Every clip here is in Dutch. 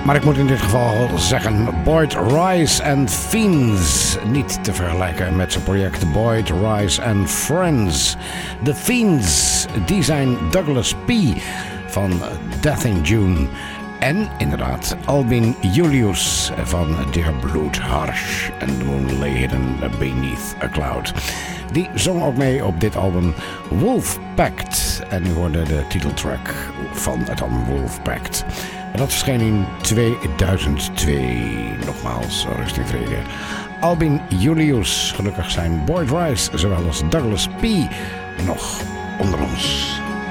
Maar ik moet in dit geval zeggen Boyd Rice and Fiends. Niet te vergelijken met zijn project Boyd Rice and Friends. De Fiends, die zijn Douglas P. van Death in June. En inderdaad Albin Julius van Dear Bloedharsh and the Moon Lay Hidden Beneath a Cloud. Die zong ook mee op dit album Wolf Pact. En u hoorde de titeltrack van het album Wolf Pact. En dat verscheen in 2002. Nogmaals, rust in vrede. Albin Julius, gelukkig zijn Boyd Rice, zowel als Douglas P. nog onder ons.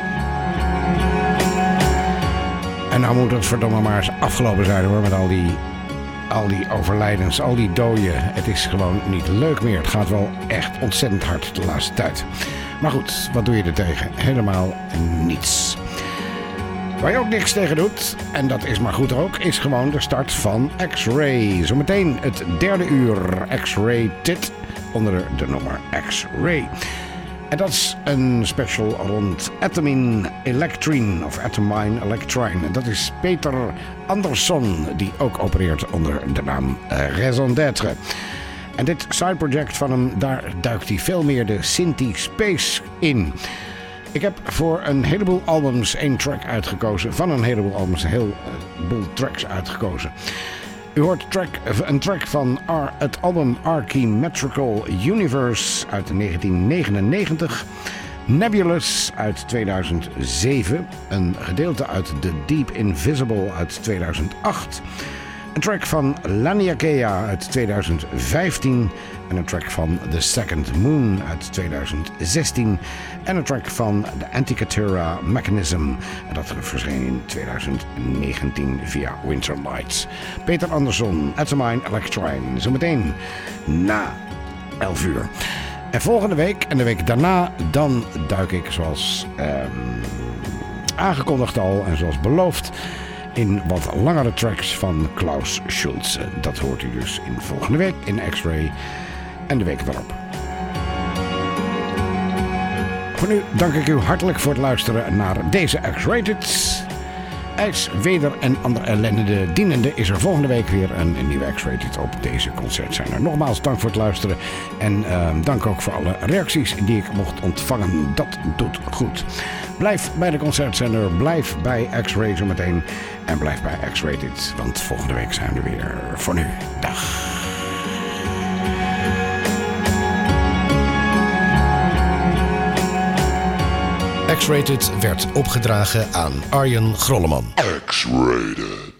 En nou moet het verdomme maar eens afgelopen zijn hoor, met al die overlijdens, al die doden. Het is gewoon niet leuk meer. Het gaat wel echt ontzettend hard de laatste tijd. Maar goed, wat doe je er tegen? Helemaal niets. Waar je ook niks tegen doet, en dat is maar goed ook, is gewoon de start van X-Ray. Zometeen het derde uur X-Ray Tit onder de nummer X-Ray. En dat is een special rond Atomine Electrine of Atomine Electrine. Dat is Peter Andersson, die ook opereert onder de naam Raison d'être. En dit sideproject van hem, daar duikt hij veel meer de Synthi Space in. Ik heb voor een heleboel albums één track uitgekozen. Van een heleboel albums een heleboel tracks uitgekozen. U hoort een track van het album Archimetrical Universe uit 1999. Nebulous uit 2007. Een gedeelte uit The Deep Invisible uit 2008. Een track van Laniakea uit 2015. En een track van The Second Moon uit 2016. En een track van The Antikythera Mechanism. En dat verscheen in 2019 via Winter Lights. Peter Andersson, Atomine Electrine. Zometeen na 11 uur. En volgende week en de week daarna, dan duik ik zoals aangekondigd al en zoals beloofd in wat langere tracks van Klaus Schulze. Dat hoort u dus in volgende week in X-Ray en de week daarop. Voor nu dank ik u hartelijk voor het luisteren naar deze X-Rated. IJs, weder en andere ellende dienende is er volgende week weer een nieuwe X-Rated op deze concertzender. Nogmaals dank voor het luisteren en dank ook voor alle reacties die ik mocht ontvangen. Dat doet goed. Blijf bij de concertzender, blijf bij X-Ray zometeen en blijf bij X-Rated, want volgende week zijn we weer. Voor nu, dag. X-Rated werd opgedragen aan Arjen Grolleman. X-Rated.